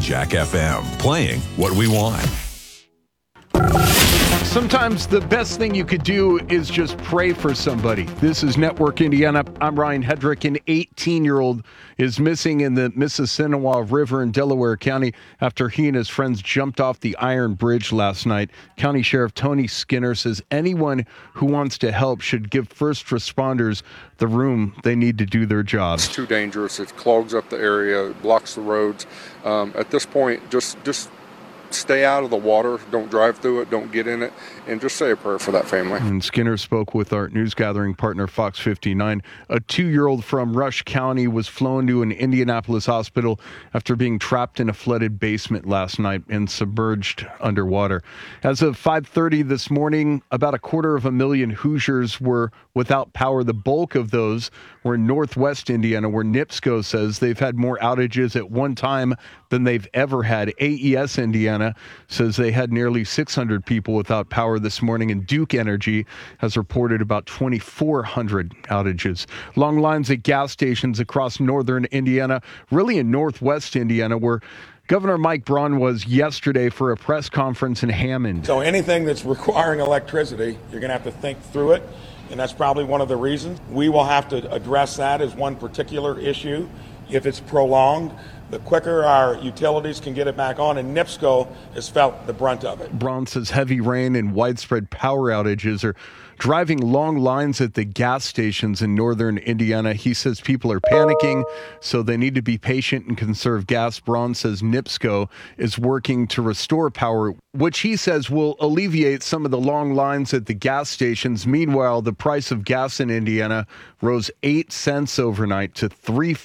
Jack FM, playing what we want. Sometimes the best thing you could do is just pray for somebody. This is Network Indiana. I'm Ryan Hedrick. An 18-year-old is missing in the Mississinewa River in Delaware County after he and his friends jumped off the Iron Bridge last night. County Sheriff Tony Skinner says anyone who wants to help should give first responders the room they need to do their job. It's too dangerous. It clogs up the area, it blocks the roads. At this point, just stay out of the water. Don't drive through it. Don't get in it. And just say a prayer for that family. And Skinner spoke with our news gathering partner, Fox 59. A 2-year-old from Rush County was flown to an Indianapolis hospital after being trapped in a flooded basement last night and submerged underwater. As of 5:30 this morning, about 250,000 Hoosiers were without power. The bulk of those were in northwest Indiana, where NIPSCO says they've had more outages at one time than they've ever had. AES Indiana says they had nearly 600 people without power this morning, and Duke Energy has reported about 2,400 outages. Long lines at gas stations across northern Indiana, really in northwest Indiana, where Governor Mike Braun was yesterday for a press conference in Hammond. So anything that's requiring electricity, you're going to have to think through it, and that's probably one of the reasons. We will have to address that as one particular issue. If it's prolonged, the quicker our utilities can get it back on, and NIPSCO has felt the brunt of it. Braun says heavy rain and widespread power outages are driving long lines at the gas stations in northern Indiana. He says people are panicking, so they need to be patient and conserve gas. Braun says NIPSCO is working to restore power, which he says will alleviate some of the long lines at the gas stations. Meanwhile, the price of gas in Indiana rose 8 cents overnight to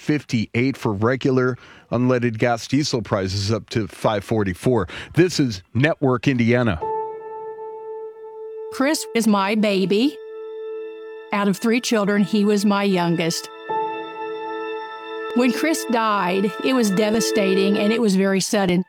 $3.58 for regular unleaded gas. Diesel prices up to $5.44. This is Network Indiana. Chris is my baby. Out of 3 children, he was my youngest. When Chris died, it was devastating and it was very sudden.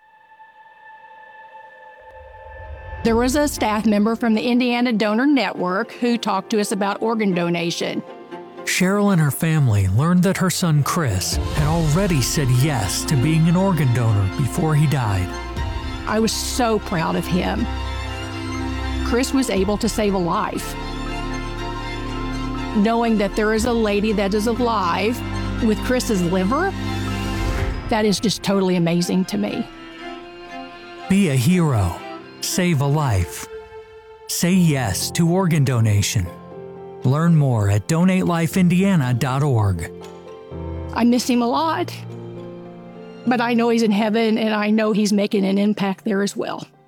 There was a staff member from the Indiana Donor Network who talked to us about organ donation. Cheryl and her family learned that her son Chris had already said yes to being an organ donor before he died. I was so proud of him. Chris was able to save a life. Knowing that there is a lady that is alive with Chris's liver, that is just totally amazing to me. Be a hero. Save a life. Say yes to organ donation. Learn more at donatelifeindiana.org. I miss him a lot, but I know he's in heaven and I know he's making an impact there as well.